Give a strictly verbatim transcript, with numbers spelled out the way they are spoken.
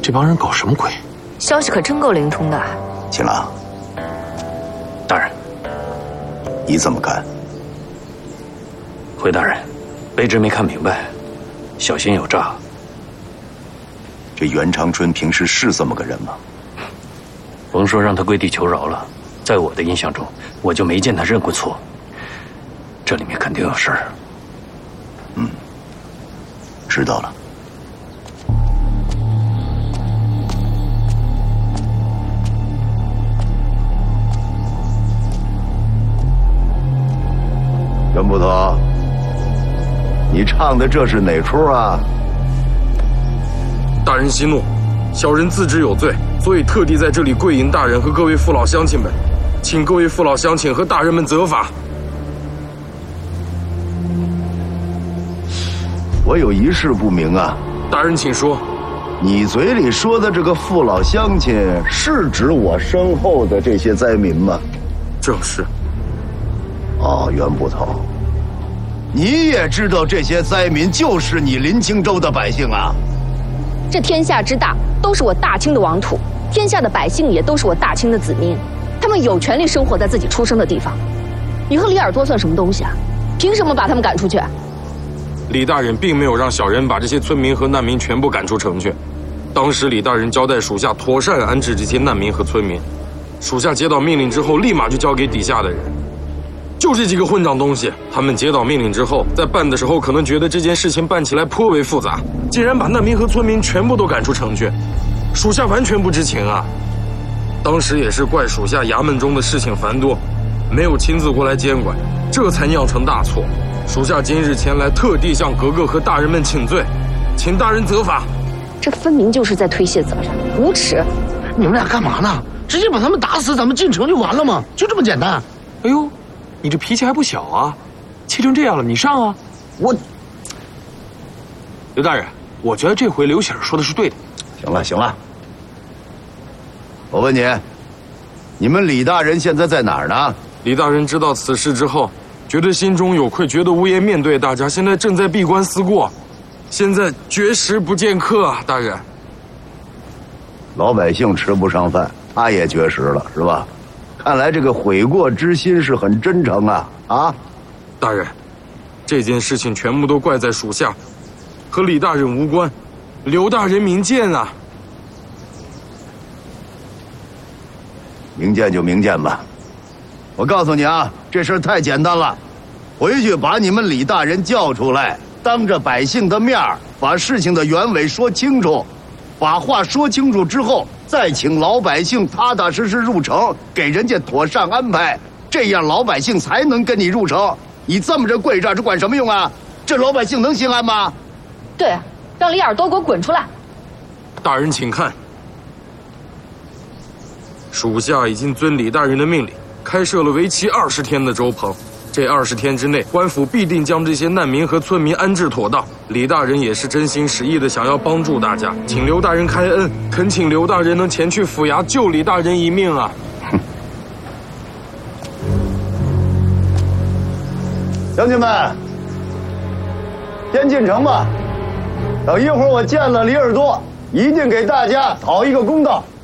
这帮人搞什么鬼？ 消息可真够灵通的。 秦郎， 大人， 你怎么看？ 回大人，卑职没看明白，小心有诈。 这袁长春平时是这么个人吗？ 甭说让他跪地求饶了，在我的印象中，我就没见他认过错。这里面肯定有事儿。 嗯，知道了。袁捕头，你唱的这是哪出啊？ 大人息怒，小人自知有罪，所以特地在这里跪迎大人和各位父老乡亲们，请各位父老乡亲和大人们责罚。 我有一事不明啊。 大人请说。 你嘴里说的这个父老乡亲，是指我身后的这些灾民吗？ 正是。 哦，袁捕头，你也知道这些灾民就是你林清州的百姓啊？ 这天下之大，都是我大清的王土，天下的百姓也都是我大清的子民，他们有权利生活在自己出生的地方。你和李耳朵算什么东西啊？凭什么把他们赶出去？ 李大人并没有让小人把这些村民和难民全部赶出城去，当时李大人交代属下妥善安置这些难民和村民，属下接到命令之后，立马就交给底下的人。就这几个混账东西，他们接到命令之后，在办的时候可能觉得这件事情办起来颇为复杂，竟然把难民和村民全部都赶出城去，属下完全不知情啊。当时也是怪属下衙门中的事情繁多，没有亲自过来监管，这才酿成大错。属下今日前来，特地向格格和大人们请罪，请大人责罚。 这分明就是在推卸责任，无耻！ 你们俩干嘛呢？直接把他们打死，咱们进城就完了吗？就这么简单。 哎呦，你这脾气还不小啊！气成这样了，你上啊！ 我， 刘大人，我觉得这回刘喜儿说的是对的。 行了行了，我问你，你们李大人现在在哪儿呢？ 李大人知道此事之后，觉得心中有愧，觉得无颜面对大家，现在正在闭关思过，现在绝食不见客啊！大人， 老百姓吃不上饭，他也绝食了，是吧？看来这个悔过之心是很真诚啊！啊， 大人，这件事情全部都怪在属下，和李大人无关。刘大人明鉴啊！ 明鉴就明鉴吧。我告诉你啊，这事儿太简单了，回去把你们李大人叫出来，当着百姓的面儿把事情的原委说清楚，把话说清楚之后，再请老百姓踏踏实实入城，给人家妥善安排，这样老百姓才能跟你入城。你这么着跪着，这管什么用啊？这老百姓能心安吗？ 对，让李耳朵给我滚出来！ 大人请看，属下已经遵李大人的命令，开设了为期二十天的粥棚。这二十天之内，官府必定将这些难民和村民安置妥当。李大人也是真心实意的想要帮助大家，请刘大人开恩，恳请刘大人能前去府衙救李大人一命啊！ 乡亲们，先进城吧。等一会儿我见了李耳朵，一定给大家讨一个公道。